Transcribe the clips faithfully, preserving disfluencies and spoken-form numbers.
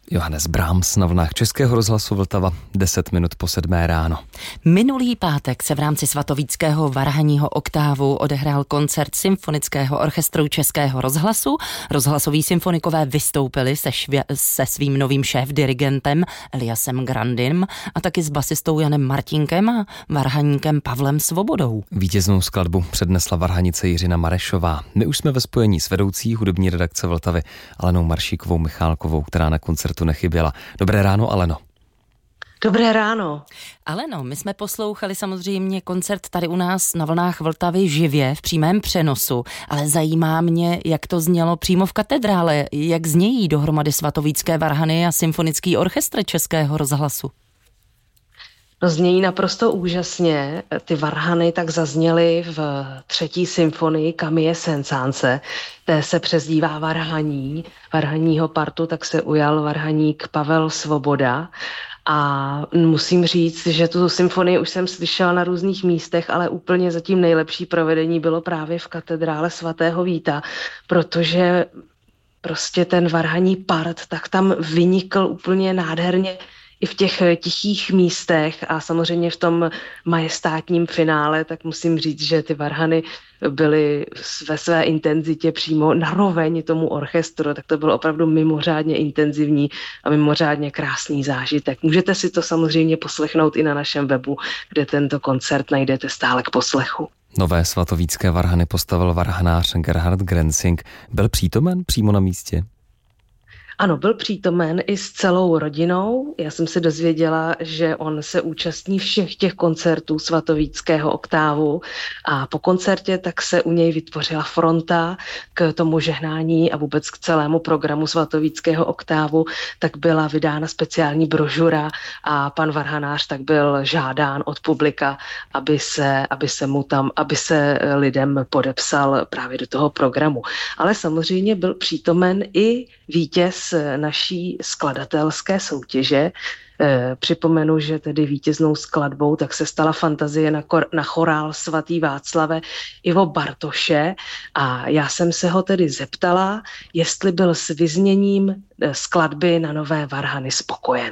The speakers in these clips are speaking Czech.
Johannes Brahms na vlnách Českého rozhlasu Vltava, deset minut po sedmé ráno. Minulý pátek se v rámci svatovíckého varhanního oktávu odehrál koncert Symfonického orchestru Českého rozhlasu. Rozhlasoví symfonikové vystoupili se, švě- se svým novým šéf-dirigentem Eliasem Grandym a taky s basistou Janem Martinkem a varhaníkem Pavlem Svobodou. Vítěznou skladbu přednesla varhanice Jiřina Marešová. My už jsme ve spojení s vedoucí hudební redakce Vltavy Alenou Maršíkovou Michálkovou, která na koncertu nechyběla. Dobré ráno, Aleno. Dobré ráno. Aleno, my jsme poslouchali samozřejmě koncert tady u nás na vlnách Vltavy živě v přímém přenosu, ale zajímá mě, jak to znělo přímo v katedrále, jak znějí dohromady svatovícké varhany a symfonický orchestr Českého rozhlasu. No, znějí naprosto úžasně. Ty varhany tak zazněly v třetí symfonii Camille Saint-Saënse, té se přezdívá varhaní. Varhaního partu tak se ujal varhaník Pavel Svoboda. A musím říct, že tu symfonii už jsem slyšela na různých místech, ale úplně zatím nejlepší provedení bylo právě v katedrále svatého Víta, protože prostě ten varhaní part tak tam vynikl úplně nádherně i v těch tichých místech a samozřejmě v tom majestátním finále, tak musím říct, že ty varhany byly ve své intenzitě přímo naroveň tomu orchestru, tak to bylo opravdu mimořádně intenzivní a mimořádně krásný zážitek. Můžete si to samozřejmě poslechnout i na našem webu, kde tento koncert najdete stále k poslechu. Nové svatovícké varhany postavil varhanář Gerhard Grenzing. Byl přítomen přímo na místě? Ano, byl přítomen i s celou rodinou. Já jsem se dozvěděla, že on se účastní všech těch koncertů svatovíckého oktávu a po koncertě tak se u něj vytvořila fronta k tomu žehnání a vůbec k celému programu svatovíckého oktávu, tak byla vydána speciální brožura a pan varhanář tak byl žádán od publika, aby se, aby se mu tam, aby se lidem podepsal právě do toho programu. Ale samozřejmě byl přítomen i vítěz naší skladatelské soutěže. E, připomenu, že tedy vítěznou skladbou tak se stala fantazie na, kor, na chorál svatý Václave Ivo Bartoše a já jsem se ho tedy zeptala, jestli byl s vyzněním skladby na nové varhany spokojen.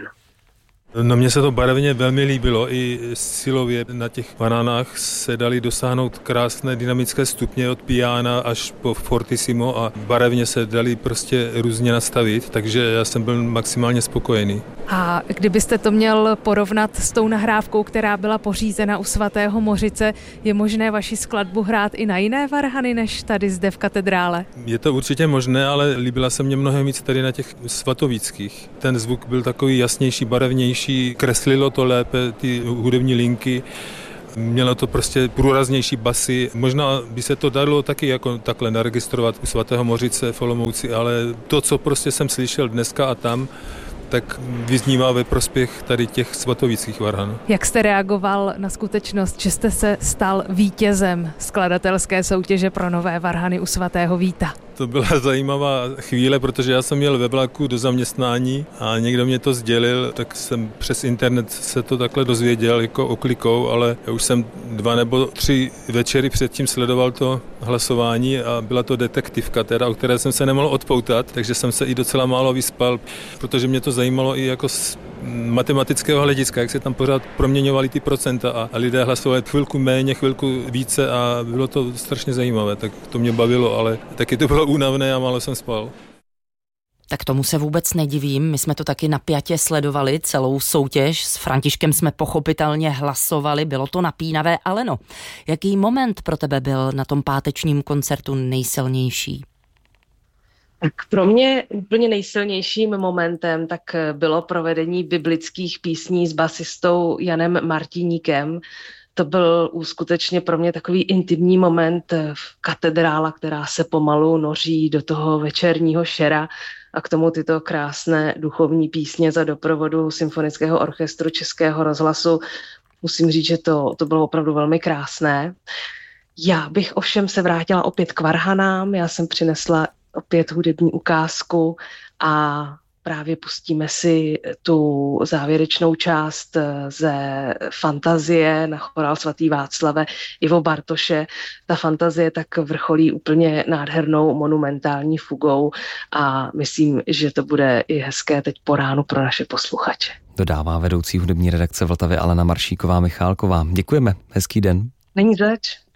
No, mně se to barevně velmi líbilo, i silově na těch varhanách se dali dosáhnout krásné dynamické stupně od piana až po fortissimo a barevně se dali prostě různě nastavit, takže já jsem byl maximálně spokojený. A kdybyste to měl porovnat s tou nahrávkou, která byla pořízena u svatého Mořice, je možné vaši skladbu hrát i na jiné varhany než tady zde v katedrále? Je to určitě možné, ale líbila se mně mnohem víc tady na těch svatovíckých. Ten zvuk byl takový jasnější, barevnější, kreslilo to lépe ty hudební linky, mělo to prostě průraznější basy. Možná by se to dalo taky jako takhle naregistrovat u svatého Mořice v Olomouci, ale to, co prostě jsem slyšel dneska a tam, tak vyznívá ve prospěch tady těch svatovíckých varhan. Jak jste reagoval na skutečnost, že jste se stal vítězem skladatelské soutěže pro nové varhany u svatého Víta? To byla zajímavá chvíle, protože já jsem jel ve vlaku do zaměstnání a někdo mě to sdělil, tak jsem přes internet se to takhle dozvěděl jako oklikou, ale já už jsem dva nebo tři večery předtím sledoval to hlasování a byla to detektivka, teda, o které jsem se nemohl odpoutat, takže jsem se i docela málo vyspal, protože mě to zajímalo i jako z matematického hlediska, jak se tam pořád proměňovaly ty procenta a, a lidé hlasovali chvilku méně, chvilku více a bylo to strašně zajímavé, tak to mě bavilo, ale taky to bylo únavné a málo jsem spal. Tak tomu se vůbec nedivím, my jsme to taky napjatě sledovali, celou soutěž, s Františkem jsme pochopitelně hlasovali, bylo to napínavé, ale no, jaký moment pro tebe byl na tom pátečním koncertu nejsilnější? Tak pro mě úplně nejsilnějším momentem tak bylo provedení biblických písní s basistou Janem Martiníkem. To byl skutečně pro mě takový intimní moment v katedrále, která se pomalu noří do toho večerního šera a k tomu tyto krásné duchovní písně za doprovodu Symfonického orchestru Českého rozhlasu. Musím říct, že to, to bylo opravdu velmi krásné. Já bych ovšem se vrátila opět k varhanám. Já jsem přinesla opět hudební ukázku a právě pustíme si tu závěrečnou část ze Fantazie na chorál svatý Václave Ivo Bartoše. Ta Fantazie tak vrcholí úplně nádhernou monumentální fugou a myslím, že to bude i hezké teď po ránu pro naše posluchače. Dodává vedoucí hudební redakce Vltavy Alena Maršíková Michálková. Děkujeme, hezký den. Není řeč.